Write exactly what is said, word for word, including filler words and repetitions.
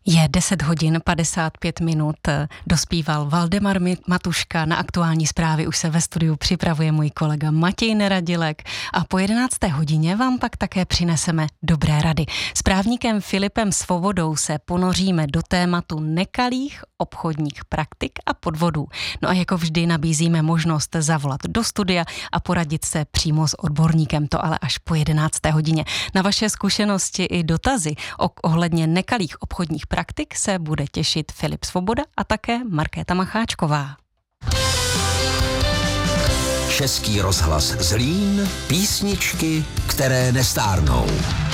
Je deset hodin padesát pět minut, dospíval Valdemar Matuška, na aktuální zprávy už se ve studiu připravuje můj kolega Matěj Neradilek a po jedenácté hodině vám pak také přineseme dobré rady. S právníkem Filipem Svobodou se ponoříme do tématu nekalých obchodních praktik a podvodů. No a jako vždy nabízíme možnost zavolat do studia a poradit se přímo s odborníkem, to ale až po jedenácté hodině. Na vaše zkušenosti i dotazy ohledně nekalých obchodních praktik se bude těšit Filip Svoboda a také Markéta Macháčková. Český rozhlas Zlín, písničky, které nestárnou.